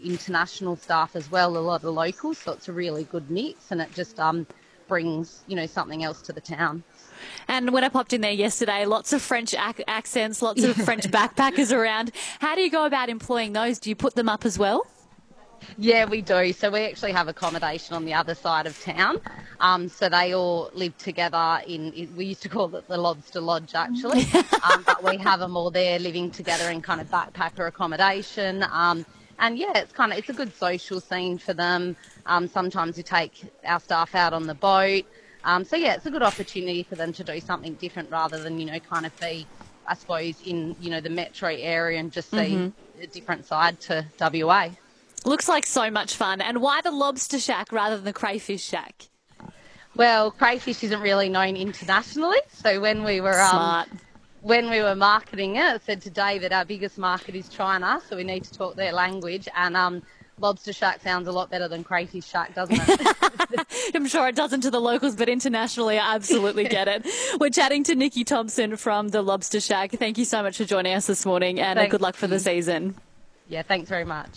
international staff as well, a lot of locals, so it's a really good mix, and it just brings, something else to the town. And when I popped in there yesterday, lots of French accents, lots of French backpackers around. How do you go about employing those? Do you put them up as well? Yeah, we do. So we actually have accommodation on the other side of town. So they all live together we used to call it the Lobster Lodge, actually. But we have them all there living together in kind of backpacker accommodation. And yeah, it's a good social scene for them. Sometimes we take our staff out on the boat. So yeah, it's a good opportunity for them to do something different rather than, kind of be, I suppose, in, the metro area and just see a different side to WA. Looks like so much fun. And why the Lobster Shack rather than the Crayfish Shack? Well, crayfish isn't really known internationally. So when we were marketing it, I said to David, our biggest market is China, so we need to talk their language. And Lobster Shack sounds a lot better than Crayfish Shack, doesn't it? I'm sure it doesn't to the locals, but internationally, I absolutely get it. We're chatting to Nikki Thompson from the Lobster Shack. Thank you so much for joining us this morning, and good luck for the season. Yeah, thanks very much.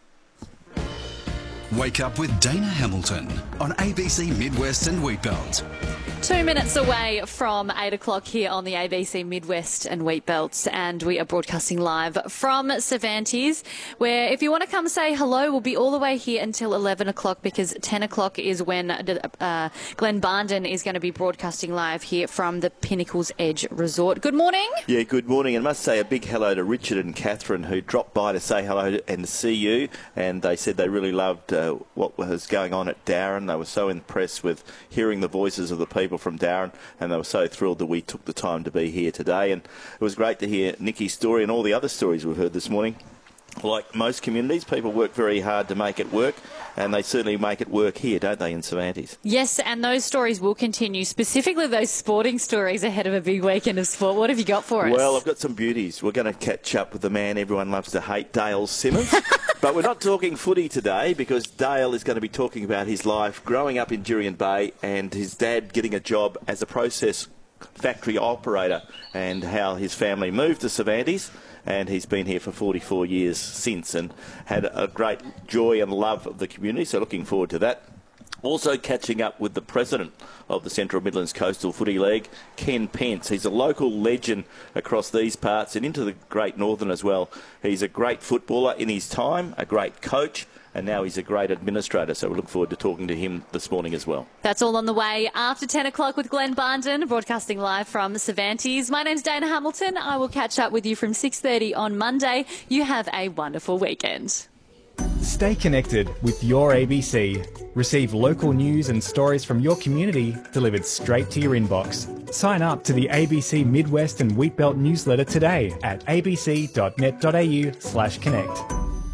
Wake up with Dana Hamilton on ABC Midwest and Wheatbelt. 2 minutes away from 8 o'clock here on the ABC Midwest and Wheatbelt, and we are broadcasting live from Cervantes, where if you want to come say hello, we'll be all the way here until 11 o'clock because 10 o'clock is when Glenn Barnden is going to be broadcasting live here from the Pinnacles Edge Resort. Good morning. Yeah, good morning, and I must say a big hello to Richard and Catherine who dropped by to say hello and see you, and they said they really loved what was going on at Darren. They were so impressed with hearing the voices of the people from Darren, and they were so thrilled that we took the time to be here today. And it was great to hear Nikki's story and all the other stories we've heard this morning. Like most communities, people work very hard to make it work, and they certainly make it work here, don't they, in Cervantes? Yes, and those stories will continue, specifically those sporting stories ahead of a big weekend of sport. What have you got for us? Well, I've got some beauties. We're going to catch up with the man everyone loves to hate, Dale Simmons. But we're not talking footy today because Dale is going to be talking about his life growing up in Jurien Bay and his dad getting a job as a process factory operator and how his family moved to Cervantes. And he's been here for 44 years since and had a great joy and love of the community, so looking forward to that. Also catching up with the president of the Central Midlands Coastal Footy League, Ken Pence. He's a local legend across these parts and into the Great Northern as well. He's a great footballer in his time, a great coach, and now he's a great administrator, so we look forward to talking to him this morning as well. That's all on the way after 10 o'clock with Glenn Barnden, broadcasting live from Cervantes. My name's Dana Hamilton. I will catch up with you from 6:30 on Monday. You have a wonderful weekend. Stay connected with your ABC. Receive local news and stories from your community delivered straight to your inbox. Sign up to the ABC Midwest and Wheatbelt newsletter today at abc.net.au/connect.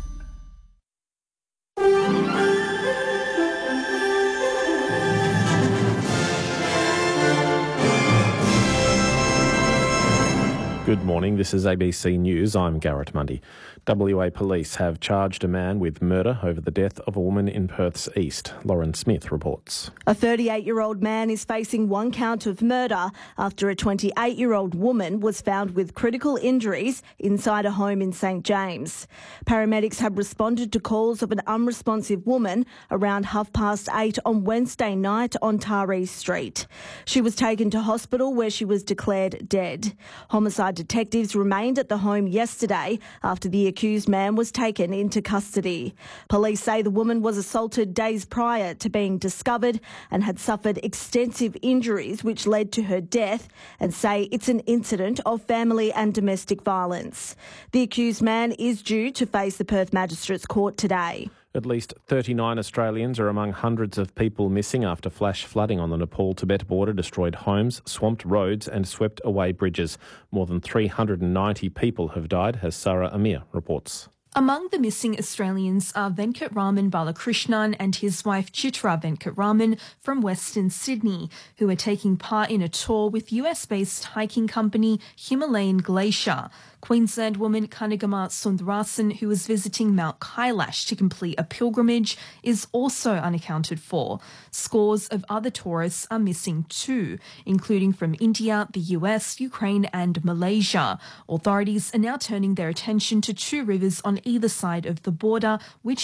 Good morning, this is ABC News. I'm Garrett Mundy. WA Police have charged a man with murder over the death of a woman in Perth's east. Lauren Smith reports. A 38-year-old man is facing one count of murder after a 28-year-old woman was found with critical injuries inside a home in St James. Paramedics have responded to calls of an unresponsive woman around 8:30 on Wednesday night on Taree Street. She was taken to hospital where she was declared dead. Homicide detectives remained at the home yesterday after the accused man was taken into custody. Police say the woman was assaulted days prior to being discovered and had suffered extensive injuries which led to her death, and say it's an incident of family and domestic violence. The accused man is due to face the Perth Magistrates Court today. At least 39 Australians are among hundreds of people missing after flash flooding on the Nepal-Tibet border destroyed homes, swamped roads and swept away bridges. More than 390 people have died, as Sarah Amir reports. Among the missing Australians are Venkatraman Balakrishnan and his wife Chitra Venkatraman from Western Sydney, who are taking part in a tour with US-based hiking company Himalayan Glacier. Queensland woman Kanagama Sundarasan, who was visiting Mount Kailash to complete a pilgrimage, is also unaccounted for. Scores of other tourists are missing too, including from India, the US, Ukraine and Malaysia. Authorities are now turning their attention to two rivers on either side of the border, which